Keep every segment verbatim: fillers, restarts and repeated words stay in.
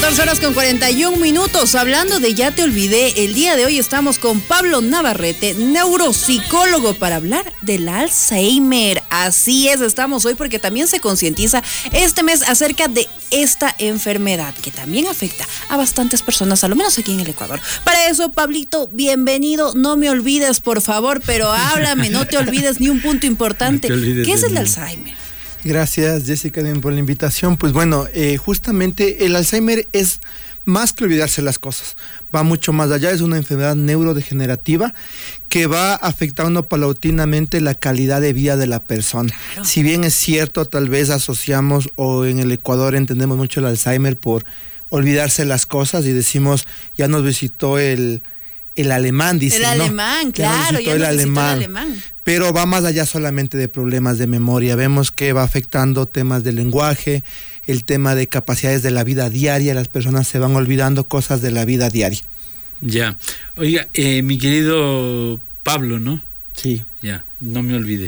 catorce horas con cuarenta y un minutos. Hablando de Ya te olvidé, el día de hoy estamos con Pablo Navarrete, neuropsicólogo, para hablar del Alzheimer. Así es, estamos hoy porque también se concientiza este mes acerca de esta enfermedad que también afecta a bastantes personas, a lo menos aquí en el Ecuador. Para eso, Pablito, bienvenido. No me olvides, por favor, pero háblame, no te olvides ni un punto importante. No ¿Qué es el Alzheimer? Gracias, Jessica, por la invitación. Pues bueno, eh, justamente el Alzheimer es más que olvidarse las cosas. Va mucho más allá, es una enfermedad neurodegenerativa que va afectando paulatinamente la calidad de vida de la persona. Claro. Si bien es cierto, tal vez asociamos o en el Ecuador entendemos mucho el Alzheimer por olvidarse las cosas y decimos, ya nos visitó el... El alemán, dice, El ¿no? alemán, claro, ya el nos alemán. el alemán. Pero va más allá solamente de problemas de memoria. Vemos que va afectando temas del lenguaje, el tema de capacidades de la vida diaria. Las personas se van olvidando cosas de la vida diaria. Ya. Oiga, eh, mi querido Pablo, ¿no? Sí. Ya, no me olvide.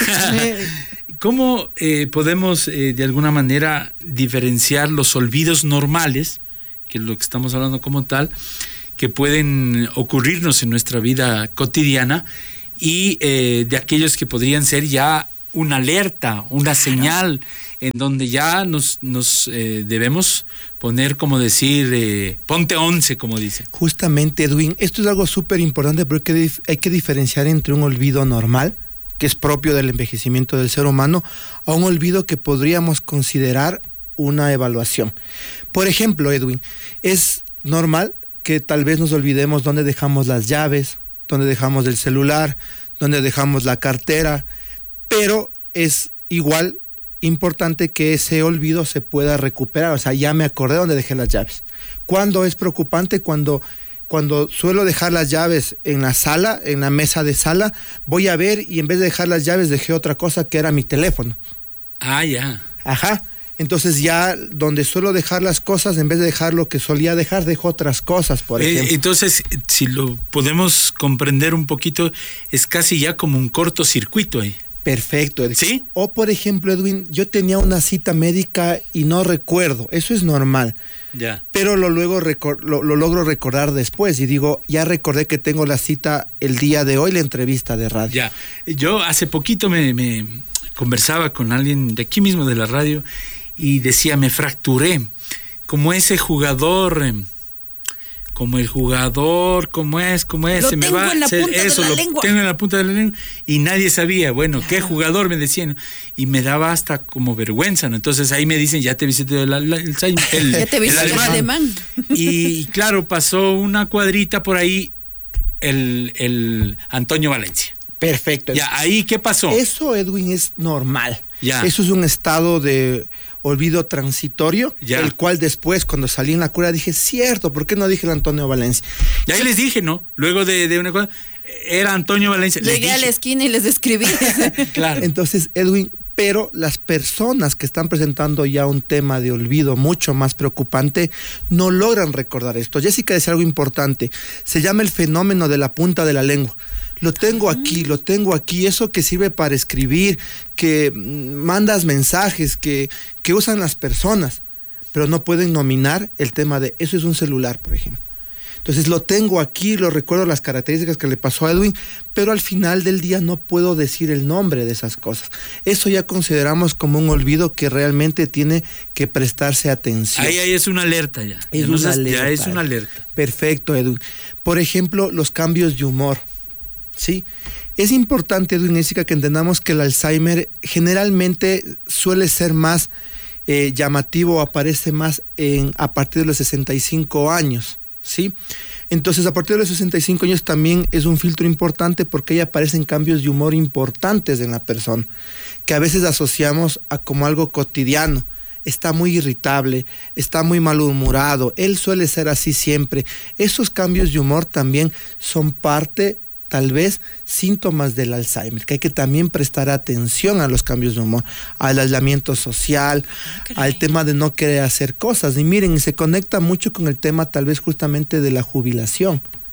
¿Cómo eh, podemos eh, de alguna manera diferenciar los olvidos normales, que es lo que estamos hablando como tal, que pueden ocurrirnos en nuestra vida cotidiana, y eh, de aquellos que podrían ser ya una alerta, una señal en donde ya nos, nos eh, debemos poner, como decir, eh, ponte once, como dice? Justamente, Edwin, esto es algo súper importante porque hay que diferenciar entre un olvido normal, que es propio del envejecimiento del ser humano, a un olvido que podríamos considerar una evaluación. Por ejemplo, Edwin, es normal que tal vez nos olvidemos dónde dejamos las llaves, dónde dejamos el celular, dónde dejamos la cartera, pero es igual importante que ese olvido se pueda recuperar. O sea, ya me acordé dónde dejé las llaves. ¿Cuándo es preocupante? Cuando, cuando suelo dejar las llaves en la sala, en la mesa de sala, voy a ver y en vez de dejar las llaves dejé otra cosa que era mi teléfono. Ah, ya. Ajá. Entonces ya donde suelo dejar las cosas, en vez de dejar lo que solía dejar, dejo otras cosas, por ejemplo. Eh, entonces, si lo podemos comprender un poquito, es casi ya como un cortocircuito ahí. Perfecto, Edwin. ¿Sí? O por ejemplo, Edwin, yo tenía una cita médica y no recuerdo, eso es normal. Ya. Pero lo luego recor- lo, lo logro recordar después y digo, ya recordé que tengo la cita el día de hoy, la entrevista de radio. Ya. Yo hace poquito me, me conversaba con alguien de aquí mismo de la radio y decía, me fracturé, como ese jugador, como el jugador, como es, como es, lo se me tengo va, en la se, punta eso, de la lo lengua. tengo en la punta de la lengua, y nadie sabía, bueno, claro. qué jugador, me decían, y me daba hasta como vergüenza, ¿no? Entonces ahí me dicen, ya te visité el, el, el, el, ya te visité el, el alemán. alemán. Y claro, pasó una cuadrita por ahí, el, el Antonio Valencia. Perfecto. Ya, ahí, ¿qué pasó? Eso, Edwin, es normal. Ya. Eso es un estado de olvido transitorio, ya. El cual después, cuando salí en la cura, dije, cierto, ¿por qué no dije el Antonio Valencia? Y ahí les dije, ¿no? Luego de, de una cosa, era Antonio Valencia. Llegué a la esquina y les escribí. Claro. Entonces, Edwin, pero las personas que están presentando ya un tema de olvido mucho más preocupante no logran recordar esto. Jessica decía algo importante, se llama el fenómeno de la punta de la lengua. Lo tengo aquí, lo tengo aquí, eso que sirve para escribir, que mandas mensajes, que, que usan las personas, pero no pueden nominar el tema de, eso es un celular, por ejemplo. Entonces lo tengo aquí, lo recuerdo las características que le pasó a Edwin, pero al final del día no puedo decir el nombre de esas cosas. Eso ya consideramos como un olvido que realmente tiene que prestarse atención. Ahí, ahí es una alerta ya. Es ya, una no alerta. Ya es una alerta. Perfecto, Edwin. Por ejemplo, los cambios de humor. ¿Sí? Es importante, Edwin, Jessica, que entendamos que el Alzheimer generalmente suele ser más eh, llamativo, aparece más en, a partir de los sesenta y cinco años, ¿sí? Entonces, a partir de los sesenta y cinco años también es un filtro importante porque ahí aparecen cambios de humor importantes en la persona, que a veces asociamos a como algo cotidiano. Está muy irritable, está muy malhumorado, él suele ser así siempre. Esos cambios de humor también son parte, tal vez, síntomas del Alzheimer, que hay que también prestar atención a los cambios de humor, al aislamiento social, ah, al tema de no querer hacer cosas. Y miren, se conecta mucho con el tema tal vez justamente de la jubilación,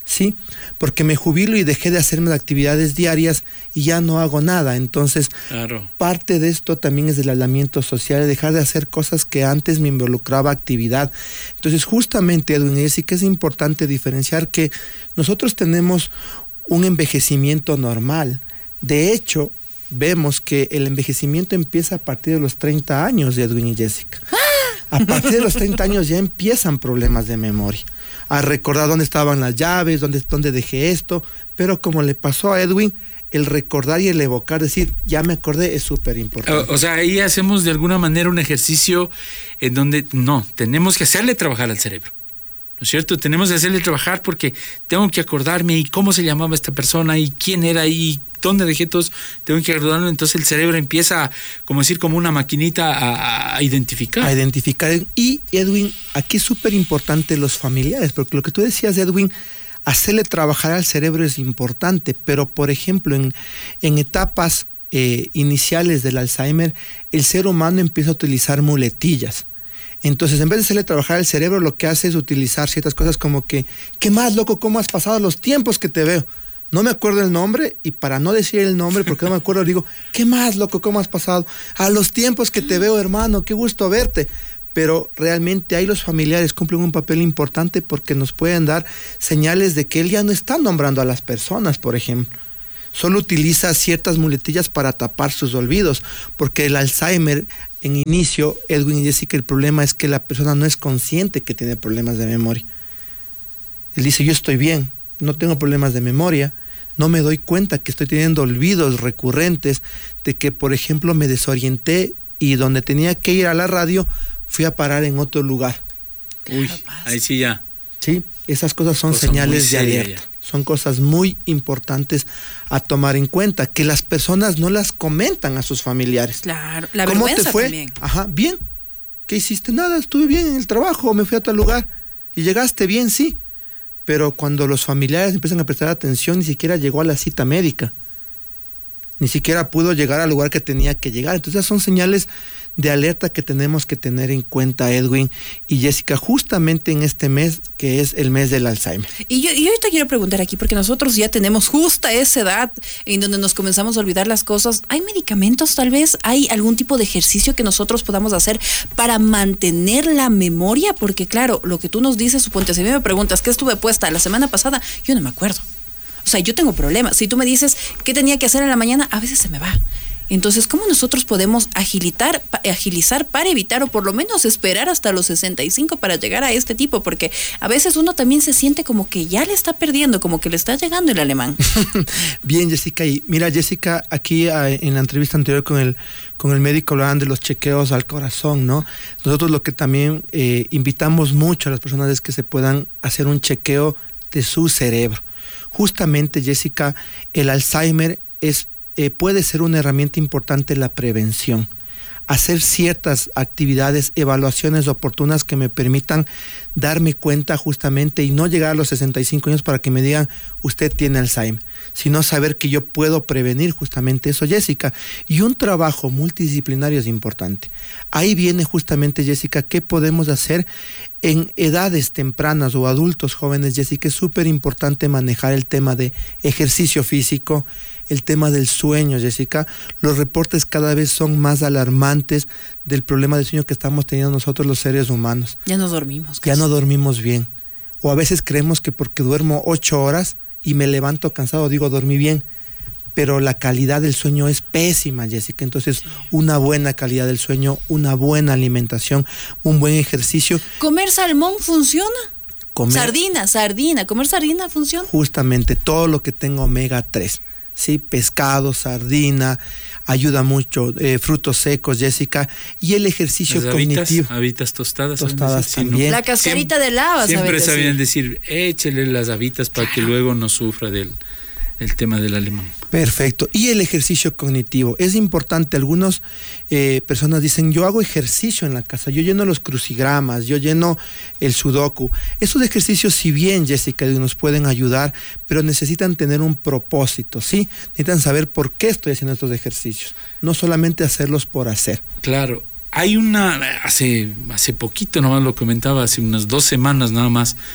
¿sí? Porque me jubilo y dejé de hacer mis actividades diarias y ya no hago nada. Entonces, claro. Parte de esto también es del aislamiento social, dejar de hacer cosas que antes me involucraba actividad. Entonces, justamente, Edwin, y sí que es importante diferenciar que nosotros tenemos un envejecimiento normal. De hecho, vemos que el envejecimiento empieza a partir de los treinta años, Edwin y Jessica. A partir de los treinta años ya empiezan problemas de memoria. A recordar dónde estaban las llaves, dónde, dónde dejé esto. Pero como le pasó a Edwin, el recordar y el evocar, decir, ya me acordé, es súper importante. O, o sea, ahí hacemos de alguna manera un ejercicio en donde, no, tenemos que hacerle trabajar al cerebro. ¿No es cierto? Tenemos que hacerle trabajar porque tengo que acordarme y cómo se llamaba esta persona y quién era y dónde dejé todos, tengo que acordarlo. Entonces el cerebro empieza, como decir, como una maquinita a, a identificar. A identificar. Y Edwin, aquí es súper importante los familiares, porque lo que tú decías, Edwin, hacerle trabajar al cerebro es importante, pero por ejemplo, en, en etapas eh, iniciales del Alzheimer, el ser humano empieza a utilizar muletillas. Entonces, en vez de hacerle trabajar el cerebro, lo que hace es utilizar ciertas cosas como que, ¿qué más, loco? ¿Cómo has pasado los tiempos que te veo? No me acuerdo el nombre, y para no decir el nombre, porque no me acuerdo, digo, ¿qué más, loco? ¿Cómo has pasado? A los tiempos que te veo, hermano, qué gusto verte. Pero realmente ahí los familiares cumplen un papel importante porque nos pueden dar señales de que él ya no está nombrando a las personas, por ejemplo. Solo utiliza ciertas muletillas para tapar sus olvidos, porque el Alzheimer, en inicio, Edwin y Jessica, el problema es que la persona no es consciente que tiene problemas de memoria. Él dice, yo estoy bien, no tengo problemas de memoria, no me doy cuenta que estoy teniendo olvidos recurrentes, de que, por ejemplo, me desorienté y donde tenía que ir a la radio, fui a parar en otro lugar. Uy, ahí sí ya. Sí, esas cosas son Cosa señales de seria, alerta. ya. Son cosas muy importantes a tomar en cuenta, que las personas no las comentan a sus familiares. Claro, la ¿Cómo vergüenza te fue? también. Ajá, bien. ¿Qué hiciste? Nada, estuve bien en el trabajo, me fui a tal lugar. ¿Y llegaste bien? Sí. Pero cuando los familiares empiezan a prestar atención, ni siquiera llegó a la cita médica. Ni siquiera pudo llegar al lugar que tenía que llegar. Entonces son señales de alerta que tenemos que tener en cuenta, Edwin y Jessica, justamente en este mes que es el mes del Alzheimer. Y yo, y yo ahorita quiero preguntar aquí, porque nosotros ya tenemos justa esa edad en donde nos comenzamos a olvidar las cosas. ¿Hay medicamentos tal vez? ¿Hay algún tipo de ejercicio que nosotros podamos hacer para mantener la memoria? Porque claro, lo que tú nos dices, suponte, si a mí me preguntas qué estuve puesta la semana pasada, yo no me acuerdo. O sea, yo tengo problemas. Si tú me dices qué tenía que hacer en la mañana, a veces se me va. Entonces, ¿cómo nosotros podemos agilitar, agilizar para evitar o por lo menos esperar hasta los sesenta y cinco para llegar a este tipo? Porque a veces uno también se siente como que ya le está perdiendo, como que le está llegando el alemán. Bien, Jessica. Y mira, Jessica, aquí en la entrevista anterior con el, con el médico hablaban de los chequeos al corazón, ¿no? Nosotros lo que también eh, invitamos mucho a las personas es que se puedan hacer un chequeo de su cerebro. Justamente, Jessica, el Alzheimer es Eh, puede ser una herramienta importante en la prevención. Hacer ciertas actividades, evaluaciones oportunas que me permitan darme cuenta justamente y no llegar a los sesenta y cinco años para que me digan, usted tiene Alzheimer, sino saber que yo puedo prevenir justamente eso, Jessica. Y un trabajo multidisciplinario es importante. Ahí viene justamente, Jessica, qué podemos hacer en edades tempranas o adultos jóvenes, Jessica. Es súper importante manejar el tema de ejercicio físico, el tema del sueño, Jessica. Los reportes cada vez son más alarmantes del problema de sueño que estamos teniendo nosotros los seres humanos. Ya no dormimos. Ya no dormimos bien. O a veces creemos que porque duermo ocho horas y me levanto cansado, digo, dormí bien. Pero la calidad del sueño es pésima, Jessica. Entonces, una buena calidad del sueño, una buena alimentación, un buen ejercicio. ¿Comer salmón funciona? Comer, sardina, sardina. ¿Comer sardina funciona? Justamente, todo lo que tenga omega tres. Sí, pescado, sardina, ayuda mucho, eh, frutos secos, Jessica, y el ejercicio Las cognitivo. habitas, habitas tostadas. Tostadas decir, también. ¿no? La cascarita Siem- de lava, Siempre ¿sabes sabían decir, échele las habitas para que luego no sufra del, del tema del alemán. Perfecto. Y el ejercicio cognitivo. Es importante. Algunas eh, personas dicen, yo hago ejercicio en la casa, yo lleno los crucigramas, yo lleno el sudoku. Esos ejercicios, si bien, Jessica, nos pueden ayudar, pero necesitan tener un propósito, ¿sí? Necesitan saber por qué estoy haciendo estos ejercicios. No solamente hacerlos por hacer. Claro. Hay una, hace, hace poquito nomás lo comentaba, hace unas dos semanas nada más,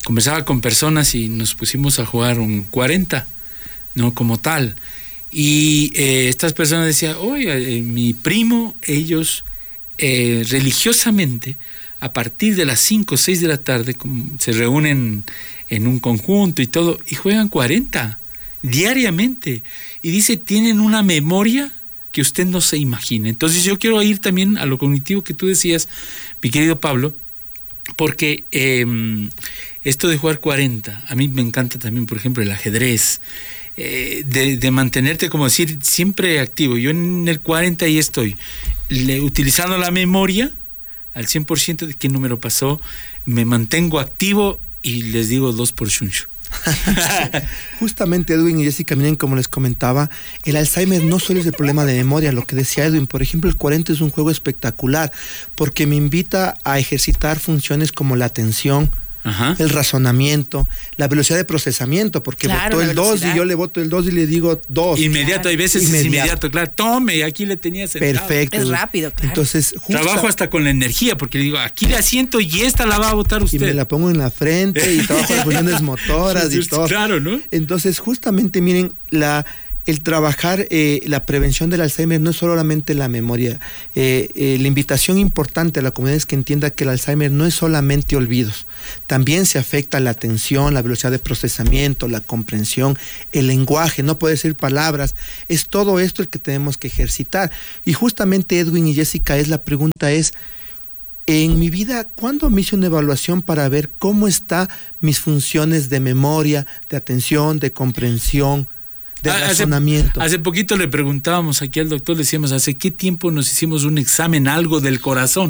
conversaba con personas y nos pusimos a jugar un cuarenta, ¿no? Como tal. Y eh, estas personas decían, oye, eh, mi primo, ellos eh, religiosamente, a partir de las cinco o seis de la tarde, como, se reúnen en un conjunto y todo, y juegan cuarenta diariamente. Y dice, tienen una memoria que usted no se imagina. Entonces yo quiero ir también a lo cognitivo que tú decías, mi querido Pablo, porque eh, esto de jugar cuarenta, a mí me encanta también, por ejemplo, el ajedrez, eh, de, de mantenerte, como decir, siempre activo. Yo en el cuarenta ahí estoy, le, utilizando la memoria al cien por ciento de qué número pasó, me mantengo activo y les digo dos por chuncho. Justamente Edwin y Jessica, miren, como les comentaba, el Alzheimer no solo es el problema de memoria, lo que decía Edwin. Por ejemplo, el cuarenta es un juego espectacular porque me invita a ejercitar funciones como la atención, ajá, el razonamiento, la velocidad de procesamiento, porque claro, votó el dos y yo le voto el dos y le digo dos. Inmediato, claro. Hay veces inmediato. Es inmediato, claro. Tome, aquí le tenía sentado. Perfecto. Es rápido, claro. Entonces, justa, trabajo hasta con la energía, porque le digo, aquí la siento y esta la va a votar usted. Y me la pongo en la frente y trabajo las funciones motoras y todo. Claro, ¿no? Entonces, justamente, miren, la... el trabajar eh, la prevención del Alzheimer no es solamente la memoria. Eh, eh, la invitación importante a la comunidad es que entienda que el Alzheimer no es solamente olvidos. También se afecta la atención, la velocidad de procesamiento, la comprensión, el lenguaje, no puede decir palabras. Es todo esto el que tenemos que ejercitar. Y justamente Edwin y Jessica, es la pregunta es, en mi vida, ¿cuándo me hice una evaluación para ver cómo están mis funciones de memoria, de atención, de comprensión, de razonamiento? Hace, hace poquito le preguntábamos aquí al doctor, le decíamos, ¿hace qué tiempo nos hicimos un examen, algo del corazón?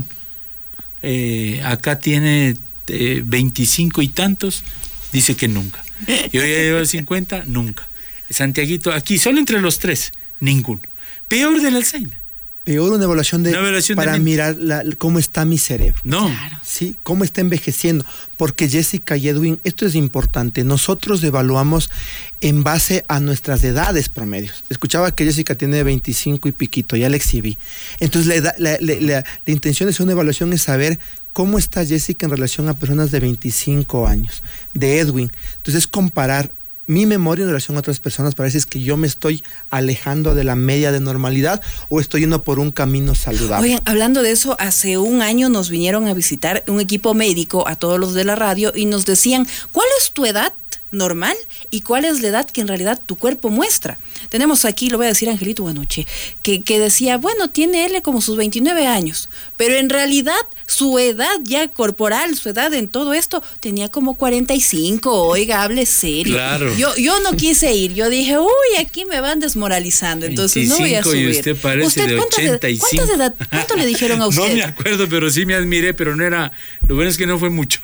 Eh, acá tiene eh, veinticinco y tantos, dice que nunca. Yo ya llevo cincuenta, nunca. Santiaguito, aquí solo entre los tres, ninguno. Peor del Alzheimer. Peor una evaluación, de, una evaluación para de mirar la, cómo está mi cerebro. No. Claro. Sí, cómo está envejeciendo. Porque Jessica y Edwin, esto es importante. Nosotros evaluamos en base a nuestras edades promedios. Escuchaba que Jessica tiene veinticinco y piquito, ya la exhibí. Entonces la, la, la, la, la intención de hacer una evaluación es saber cómo está Jessica en relación a personas de veinticinco años. De Edwin. Entonces comparar mi memoria en relación a otras personas para ver si es que yo me estoy alejando de la media de normalidad o estoy yendo por un camino saludable. Oigan, hablando de eso, hace un año nos vinieron a visitar un equipo médico a todos los de la radio y nos decían, ¿cuál es tu edad normal y cuál es la edad que en realidad tu cuerpo muestra? Tenemos aquí, lo voy a decir Angelito Buenoche, que, que decía, bueno, tiene él como sus veintinueve años, pero en realidad su edad ya corporal, su edad en todo esto, tenía como cuarenta y cinco, oiga, hable serio. Claro. Yo, yo no quise ir, yo dije, uy, aquí me van desmoralizando, entonces no voy a subir. Y usted parece ¿Usted de ochenta y cinco. ¿Cuántas edad, ¿Cuánto le dijeron a usted? No me acuerdo, pero sí me admiré, pero no era, lo bueno es que no fue mucho.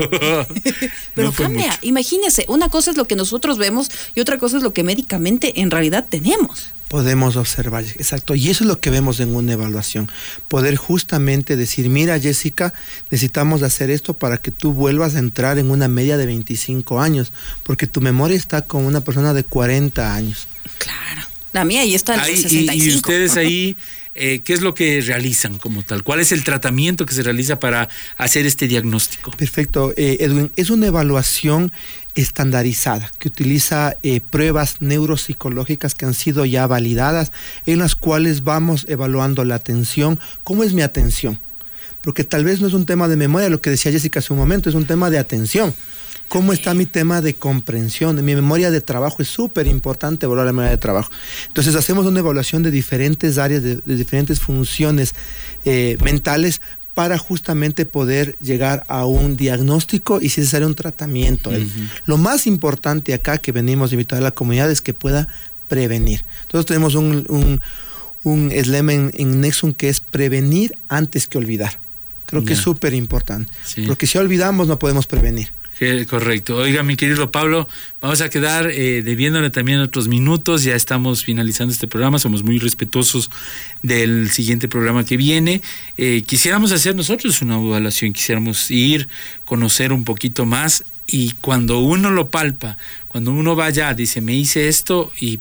Pero no fue cambia, mucho. Imagínese, una cosa es lo que nosotros vemos y otra cosa es lo que médicamente en realidad tenemos. Podemos observar, exacto, y eso es lo que vemos en una evaluación, poder justamente decir, mira Jessica, necesitamos hacer esto para que tú vuelvas a entrar en una media de veinticinco años, porque tu memoria está como una persona de cuarenta años. Claro, la mía ahí está en ahí, sesenta y cinco. Y, y ustedes ahí, eh, ¿qué es lo que realizan como tal? ¿Cuál es el tratamiento que se realiza para hacer este diagnóstico? Perfecto, eh, Edwin, es una evaluación estandarizada que utiliza eh, pruebas neuropsicológicas que han sido ya validadas, en las cuales vamos evaluando la atención. ¿Cómo es mi atención? Porque tal vez no es un tema de memoria, lo que decía Jessica hace un momento, es un tema de atención. ¿Cómo está mi tema de comprensión? Mi memoria de trabajo es súper importante, evaluar la memoria de trabajo. Entonces hacemos una evaluación de diferentes áreas, de, de diferentes funciones eh, mentales, para justamente poder llegar a un diagnóstico y si es necesario un tratamiento. Uh-huh. Lo más importante acá que venimos a invitar a la comunidad es que pueda prevenir. Entonces tenemos un, un, un eslema en, en Nexum que es prevenir antes que olvidar. Creo yeah. que es súper importante, sí. porque si olvidamos no podemos prevenir. Correcto. Oiga, mi querido Pablo, vamos a quedar eh, debiéndole también otros minutos. Ya estamos finalizando este programa. Somos muy respetuosos del siguiente programa que viene. Eh, quisiéramos hacer nosotros una evaluación, quisiéramos ir, conocer un poquito más. Y cuando uno lo palpa, cuando uno va allá, dice, me hice esto y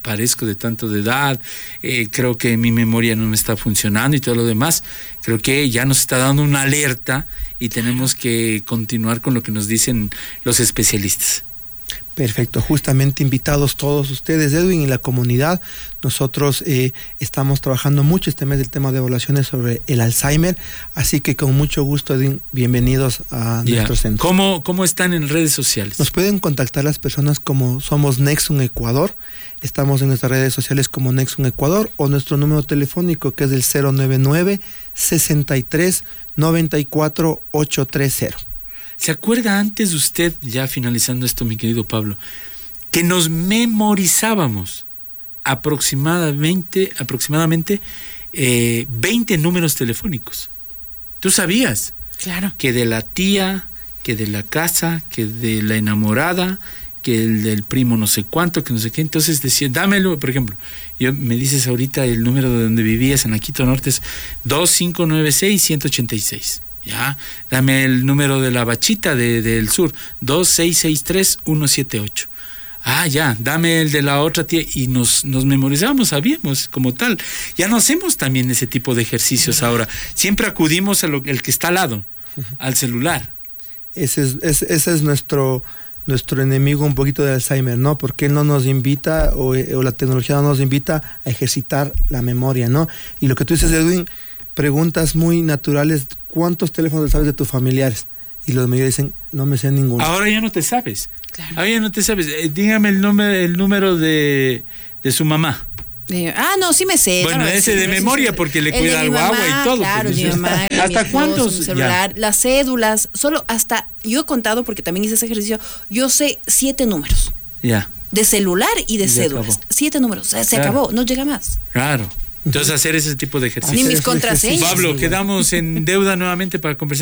parezco de tanto de edad, eh, creo que mi memoria no me está funcionando y todo lo demás. Creo que ya nos está dando una alerta y tenemos que continuar con lo que nos dicen los especialistas. Perfecto, justamente invitados todos ustedes, Edwin, y la comunidad. Nosotros eh, estamos trabajando mucho este mes del tema de evaluaciones sobre el Alzheimer, así que con mucho gusto, Edwin, bienvenidos a Ya. nuestro centro. ¿Cómo, ¿Cómo están en redes sociales? Nos pueden contactar las personas como somos Nexum Ecuador, estamos en nuestras redes sociales como Nexum Ecuador, o nuestro número telefónico que es el cero nueve nueve, sesenta y tres, noventa y cuatro, ochocientos treinta. ¿Se acuerda antes usted, ya finalizando esto, mi querido Pablo, que nos memorizábamos aproximadamente, aproximadamente eh, veinte números telefónicos? ¿Tú sabías? Claro. Que de la tía, que de la casa, que de la enamorada, que el del primo no sé cuánto, que no sé qué. Entonces decía, dámelo, por ejemplo, yo me dices ahorita el número de donde vivías en Aquito Norte es dos cinco nueve seis, uno ocho seis. Ya, dame el número de la Bachita de, del sur, dos seis seis tres, uno siete ocho. Ah, ya, dame el de la otra tía, y nos, nos memorizamos, sabíamos como tal. Ya no hacemos también ese tipo de ejercicios ahora. Siempre acudimos a lo el que está al lado, al celular. Ese es, ese, ese es nuestro, nuestro enemigo un poquito de Alzheimer, ¿no? Porque él no nos invita, o, o la tecnología no nos invita a ejercitar la memoria, ¿no? Y lo que tú dices, Edwin, preguntas muy naturales, ¿cuántos teléfonos sabes de tus familiares? Y los mayores dicen, no me sé ninguno. Ahora ya no te sabes. Claro. Ahora ya no te sabes. Eh, dígame el número, el número de, de su mamá. Eh, ah, no, sí me sé. Bueno, claro, ese sí, de sí, memoria, sí. porque le El cuida de al mi guagua mamá, y todo. Claro, pues, mi mamá, ¿hasta mi esposo, cuántos? mi celular, Ya. las cédulas, solo hasta, yo he contado porque también hice ese ejercicio, yo sé siete números Ya, de celular y de Y ya cédulas. acabó. Siete números, se, se Claro. acabó, no llega más. claro. Entonces hacer ese tipo de Ni ejercicios. mis Ese contraseñas. ejercicio. Pablo, quedamos en deuda nuevamente para conversar.